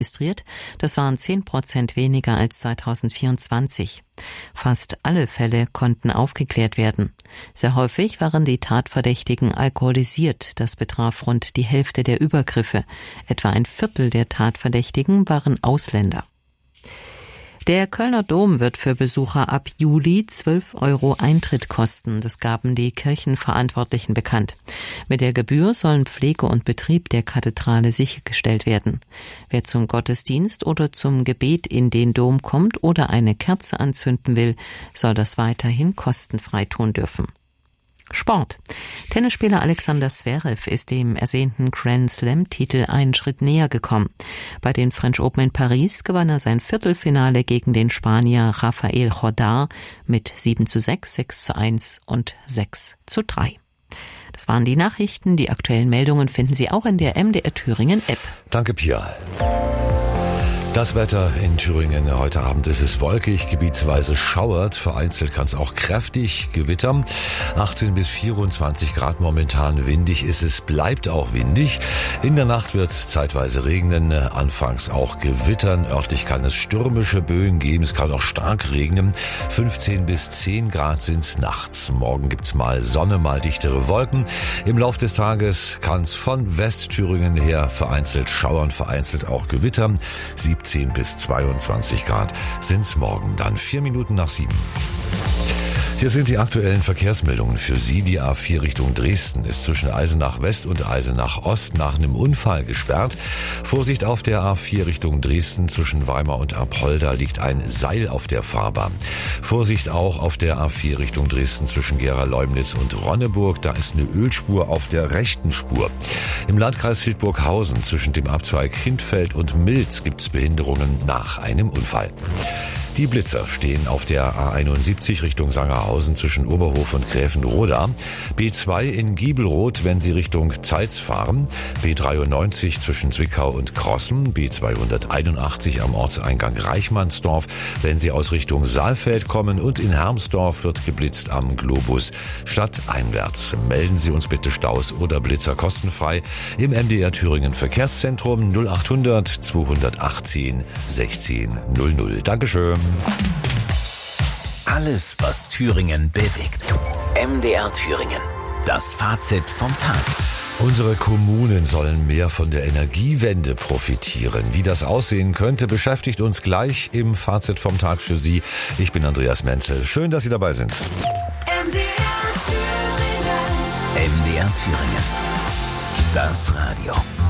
registriert. Das waren 10% weniger als 2024. Fast alle Fälle konnten aufgeklärt werden. Sehr häufig waren die Tatverdächtigen alkoholisiert. Das betraf rund die Hälfte der Übergriffe. Etwa ein Viertel der Tatverdächtigen waren Ausländer. Der Kölner Dom wird für Besucher ab Juli 12 € Eintritt kosten. Das gaben die Kirchenverantwortlichen bekannt. Mit der Gebühr sollen Pflege und Betrieb der Kathedrale sichergestellt werden. Wer zum Gottesdienst oder zum Gebet in den Dom kommt oder eine Kerze anzünden will, soll das weiterhin kostenfrei tun dürfen. Sport. Tennisspieler Alexander Zverev ist dem ersehnten Grand-Slam-Titel einen Schritt näher gekommen. Bei den French Open in Paris gewann er sein Viertelfinale gegen den Spanier Rafael Jordar mit 7:6, 6:1 und 6:3. Das waren die Nachrichten. Die aktuellen Meldungen finden Sie auch in der MDR Thüringen App. Danke, Pia. Das Wetter in Thüringen. Heute Abend ist es wolkig, gebietsweise schauert, vereinzelt kann es auch kräftig gewittern. 18 bis 24 Grad momentan, windig ist es, bleibt auch windig. In der Nacht wird es zeitweise regnen, anfangs auch gewittern. Örtlich kann es stürmische Böen geben, es kann auch stark regnen. 15 bis 10 Grad sind es nachts. Morgen gibt's mal Sonne, mal dichtere Wolken. Im Lauf des Tages kann es von Westthüringen her vereinzelt schauern, vereinzelt auch gewittern. 17 bis 22 Grad sind's morgen dann. 4 Minuten nach 7. Hier sind die aktuellen Verkehrsmeldungen für Sie. Die A4 Richtung Dresden ist zwischen Eisenach West und Eisenach Ost nach einem Unfall gesperrt. Vorsicht auf der A4 Richtung Dresden zwischen Weimar und Apolda liegt ein Seil auf der Fahrbahn. Vorsicht auch auf der A4 Richtung Dresden zwischen Gera-Leumnitz und Ronneburg. Da ist eine Ölspur auf der rechten Spur. Im Landkreis Hildburghausen zwischen dem Abzweig Hindfeld und Milz gibt es Behinderungen nach einem Unfall. Die Blitzer stehen auf der A71 Richtung Sangerhausen zwischen Oberhof und Gräfenroda, B2 in Giebelroth, wenn Sie Richtung Zeitz fahren, B93 zwischen Zwickau und Krossen, B281 am Ortseingang Reichmannsdorf, wenn Sie aus Richtung Saalfeld kommen, und in Hermsdorf wird geblitzt am Globus stadteinwärts. Melden Sie uns bitte Staus oder Blitzer kostenfrei im MDR Thüringen Verkehrszentrum 0800 218 16 00. Dankeschön. Alles, was Thüringen bewegt. MDR Thüringen. Das Fazit vom Tag. Unsere Kommunen sollen mehr von der Energiewende profitieren. Wie das aussehen könnte, beschäftigt uns gleich im Fazit vom Tag für Sie. Ich bin Andreas Menzel. Schön, dass Sie dabei sind. MDR Thüringen. MDR Thüringen. Das Radio.